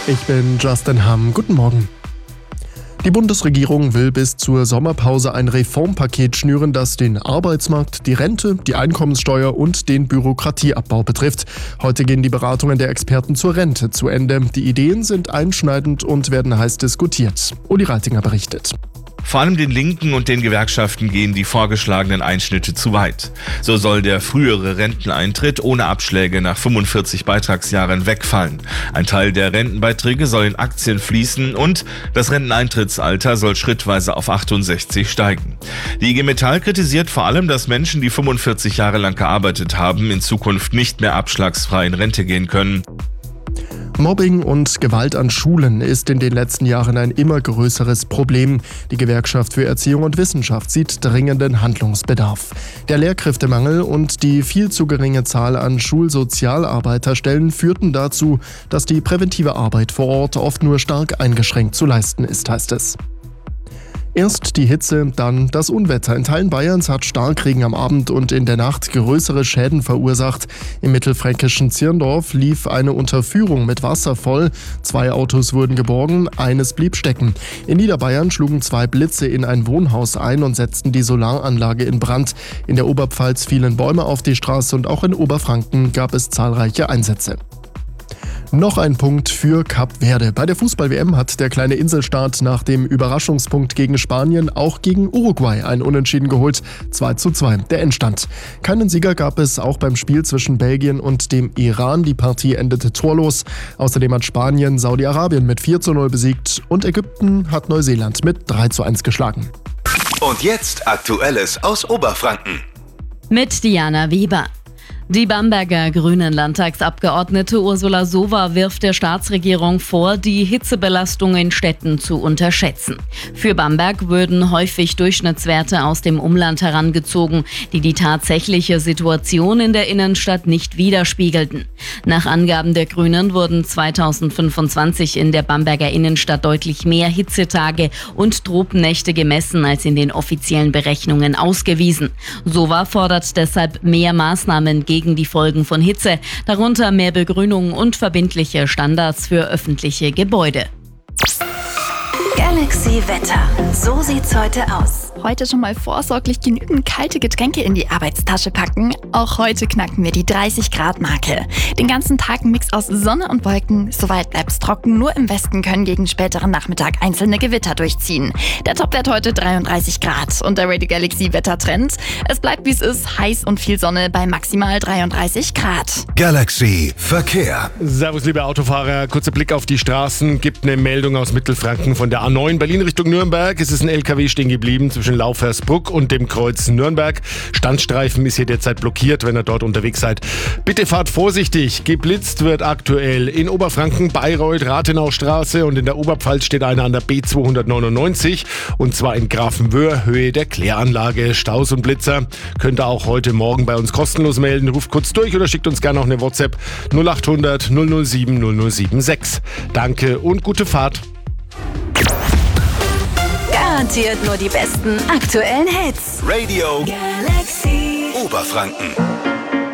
Ich bin Justin Hamm. Guten Morgen. Die Bundesregierung will bis zur Sommerpause ein Reformpaket schnüren, das den Arbeitsmarkt, die Rente, die Einkommenssteuer und den Bürokratieabbau betrifft. Heute gehen die Beratungen der Experten zur Rente zu Ende. Die Ideen sind einschneidend und werden heiß diskutiert. Uli Reitinger berichtet. Vor allem den Linken und den Gewerkschaften gehen die vorgeschlagenen Einschnitte zu weit. So soll der frühere Renteneintritt ohne Abschläge nach 45 Beitragsjahren wegfallen. Ein Teil der Rentenbeiträge soll in Aktien fließen und das Renteneintrittsalter soll schrittweise auf 68 steigen. Die IG Metall kritisiert vor allem, dass Menschen, die 45 Jahre lang gearbeitet haben, in Zukunft nicht mehr abschlagsfrei in Rente gehen können. Mobbing und Gewalt an Schulen ist in den letzten Jahren ein immer größeres Problem. Die Gewerkschaft für Erziehung und Wissenschaft sieht dringenden Handlungsbedarf. Der Lehrkräftemangel und die viel zu geringe Zahl an Schulsozialarbeiterstellen führten dazu, dass die präventive Arbeit vor Ort oft nur stark eingeschränkt zu leisten ist, heißt es. Erst die Hitze, dann das Unwetter. In Teilen Bayerns hat Starkregen am Abend und in der Nacht größere Schäden verursacht. Im mittelfränkischen Zirndorf lief eine Unterführung mit Wasser voll. 2 Autos wurden geborgen, eines blieb stecken. In Niederbayern schlugen 2 Blitze in ein Wohnhaus ein und setzten die Solaranlage in Brand. In der Oberpfalz fielen Bäume auf die Straße und auch in Oberfranken gab es zahlreiche Einsätze. Noch ein Punkt für Kap Verde. Bei der Fußball-WM hat der kleine Inselstaat nach dem Überraschungspunkt gegen Spanien auch gegen Uruguay ein Unentschieden geholt. 2:2 der Endstand. Keinen Sieger gab es auch beim Spiel zwischen Belgien und dem Iran. Die Partie endete torlos. Außerdem hat Spanien Saudi-Arabien mit 4:0 besiegt und Ägypten hat Neuseeland mit 3:1 geschlagen. Und jetzt Aktuelles aus Oberfranken. Mit Diana Weber. Die Bamberger Grünen Landtagsabgeordnete Ursula Sowa wirft der Staatsregierung vor, die Hitzebelastung in Städten zu unterschätzen. Für Bamberg würden häufig Durchschnittswerte aus dem Umland herangezogen, die die tatsächliche Situation in der Innenstadt nicht widerspiegelten. Nach Angaben der Grünen wurden 2025 in der Bamberger Innenstadt deutlich mehr Hitzetage und Tropennächte gemessen als in den offiziellen Berechnungen ausgewiesen. Sowa fordert deshalb mehr Maßnahmen gegen die Folgen von Hitze, darunter mehr Begrünung und verbindliche Standards für öffentliche Gebäude. Galaxy Wetter. So sieht's heute aus. Heute schon mal vorsorglich genügend kalte Getränke in die Arbeitstasche packen. Auch heute knacken wir die 30-Grad-Marke. Den ganzen Tag ein Mix aus Sonne und Wolken. Soweit bleibt's trocken. Nur im Westen können gegen späteren Nachmittag einzelne Gewitter durchziehen. Der Topwert heute 33 Grad. Und der Radio Galaxy Wettertrend. Es bleibt wie es ist. Heiß und viel Sonne bei maximal 33 Grad. Galaxy Verkehr. Servus, liebe Autofahrer. Kurzer Blick auf die Straßen. Gibt eine Meldung aus Mittelfranken von der A9 Berlin Richtung Nürnberg. Es ist ein LKW stehen geblieben zwischen Laufersbruck und dem Kreuz Nürnberg. Standstreifen ist hier derzeit blockiert, wenn ihr dort unterwegs seid. Bitte fahrt vorsichtig. Geblitzt wird aktuell in Oberfranken, Bayreuth, Rathenaustraße und in der Oberpfalz steht einer an der B299 und zwar in Grafenwöhr, Höhe der Kläranlage. Staus und Blitzer könnt ihr auch heute Morgen bei uns kostenlos melden. Ruft kurz durch oder schickt uns gerne auch eine WhatsApp 0800 007 0076. Danke und gute Fahrt. Garantiert nur die besten aktuellen Hits. Radio Galaxy Oberfranken.